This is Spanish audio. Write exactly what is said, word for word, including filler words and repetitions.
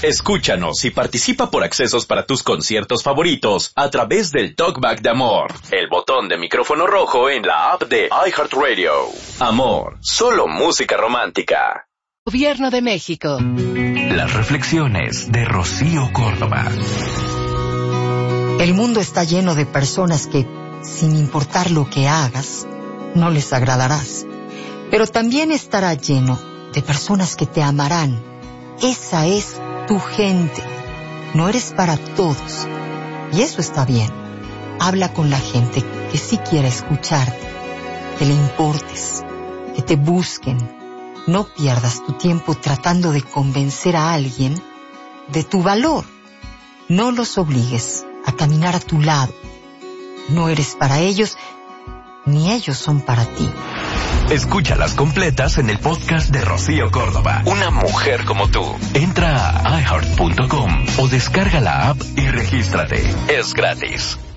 Escúchanos y participa por accesos para tus conciertos favoritos a través del Talkback de Amor, el botón de micrófono rojo en la app de iHeartRadio. Amor, solo música romántica. Gobierno de México. Las reflexiones de Rocío Córdoba. El mundo está lleno de personas que, sin importar lo que hagas, no les agradarás. Pero también estará lleno de personas que te amarán. Esa es tu gente. No eres para todos. Y eso está bien. Habla con la gente que sí quiere escucharte, que le importes, que te busquen. No pierdas tu tiempo tratando de convencer a alguien de tu valor. No los obligues a caminar a tu lado. No eres para ellos, ni ellos son para ti. Escúchalas completas en el podcast de Rocío Córdoba. Una mujer como tú. Entra a i heart punto com o descarga la app y regístrate. Es gratis.